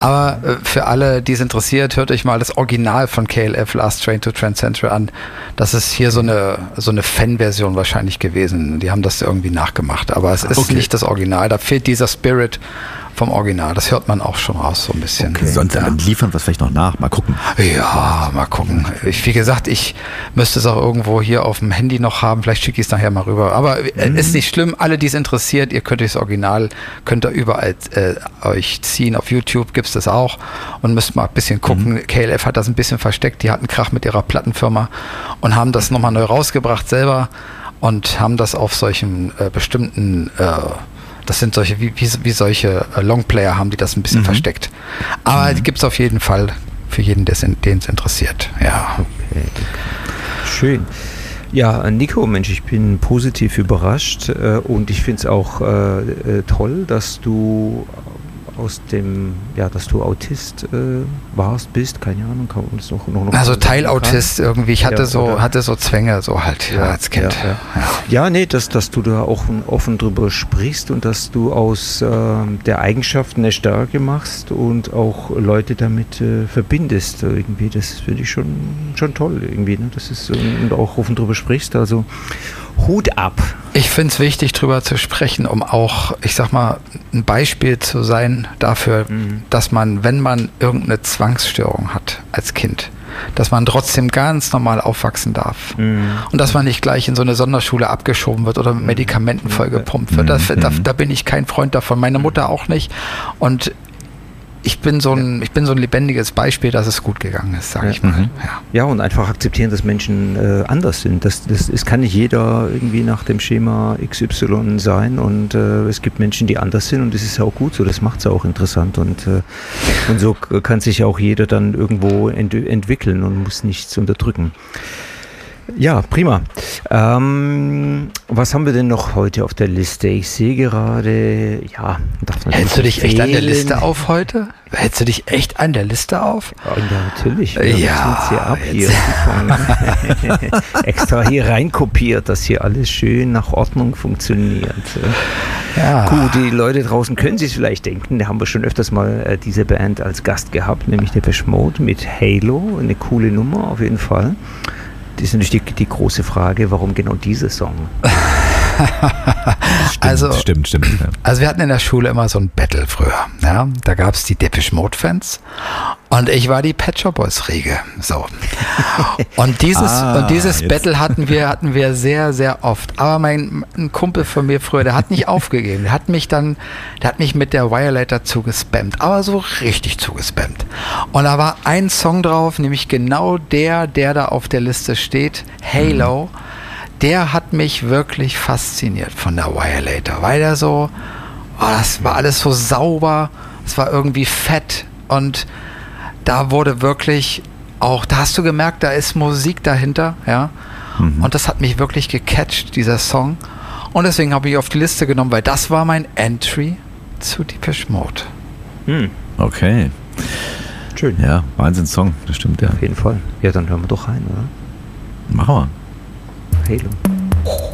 Aber für alle, die es interessiert, hört euch mal das Original von KLF, Last Train to Trans Central, an. Das ist hier so eine Fan-Version wahrscheinlich gewesen. Die haben das irgendwie nachgemacht, aber es ist nicht das Original. Da fehlt dieser Spirit vom Original. Das hört man auch schon raus, so ein bisschen. Okay. Sonst liefern wir es vielleicht noch nach. Mal gucken. Ja, mal gucken. Wie gesagt, ich müsste es auch irgendwo hier auf dem Handy noch haben. Vielleicht schicke ich es nachher mal rüber. Aber ist nicht schlimm. Alle, die es interessiert, ihr könnt euch das Original, könnt ihr überall euch ziehen. Auf YouTube gibt es das auch. Und müsst mal ein bisschen gucken. KLF hat das ein bisschen versteckt. Die hatten Krach mit ihrer Plattenfirma und haben das nochmal neu rausgebracht selber und haben das auf solchen bestimmten das sind solche, wie solche Longplayer haben die das ein bisschen versteckt. Aber die gibt es auf jeden Fall für jeden, den es interessiert. Ja. Okay. Schön. Ja, Nico, Mensch, ich bin positiv überrascht und ich finde es auch toll, dass du dass du Autist bist, keine Ahnung, kann man das noch also Teilautist irgendwie, ich hatte so Zwänge, so halt als Kind. Ja, nee, dass du da auch offen drüber sprichst und dass du aus der Eigenschaft eine Stärke machst und auch Leute damit verbindest irgendwie, das finde ich schon toll irgendwie, ne? Das ist und auch offen drüber sprichst, also Hut ab. Ich finde es wichtig, drüber zu sprechen, um auch, ich sag mal, ein Beispiel zu sein dafür, dass man, wenn man irgendeine Zwangsstörung hat als Kind, dass man trotzdem ganz normal aufwachsen darf. Und dass man nicht gleich in so eine Sonderschule abgeschoben wird oder mit Medikamenten vollgepumpt wird. Da bin ich kein Freund davon. Meine Mutter auch nicht. Und ich bin so ein lebendiges Beispiel, dass es gut gegangen ist, sage ich mal. Ja, und einfach akzeptieren, dass Menschen anders sind. Das kann nicht jeder irgendwie nach dem Schema XY sein und es gibt Menschen, die anders sind und das ist auch gut so, das macht es auch interessant und so kann sich auch jeder dann irgendwo entwickeln und muss nichts unterdrücken. Ja, prima. Was haben wir denn noch heute auf der Liste? Ich sehe gerade, Hältst du dich echt an der Liste auf heute? Hältst du dich echt an der Liste auf? Ja, natürlich. Extra hier reinkopiert, dass hier alles schön nach Ordnung funktioniert. Ja. Gut, die Leute draußen können sich vielleicht denken, da haben wir schon öfters mal diese Band als Gast gehabt, nämlich Depeche Mode mit Halo. Eine coole Nummer auf jeden Fall. Das ist natürlich die große Frage, warum genau dieser Song? Stimmt. Ja. Also wir hatten in der Schule immer so ein Battle früher. Ja? Da gab es die Depeche Mode Fans und ich war die Pet Shop Boys Riege. So. Und dieses Battle hatten wir sehr, sehr oft. Aber ein Kumpel von mir früher, der hat nicht aufgegeben. Der hat mich mit der Violator zugespammt. Aber so richtig zugespammt. Und da war ein Song drauf, nämlich genau der da auf der Liste steht, Halo. Der hat mich wirklich fasziniert von der Violator, weil der so, das war alles so sauber, es war irgendwie fett und da wurde wirklich auch, da hast du gemerkt, da ist Musik dahinter, ja, und das hat mich wirklich gecatcht, dieser Song, und deswegen habe ich auf die Liste genommen, weil das war mein Entry zu Depeche Mode. Okay. Schön. Ja, Wahnsinns-Song, das stimmt, ja. Auf jeden Fall. Ja, dann hören wir doch rein, oder? Machen wir. Halo.